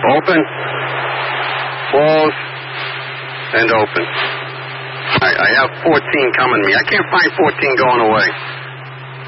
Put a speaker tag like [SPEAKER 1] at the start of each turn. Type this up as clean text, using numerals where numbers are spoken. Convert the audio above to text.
[SPEAKER 1] Open. Close. And open. I have 14 coming to me. I can't find 14 going away.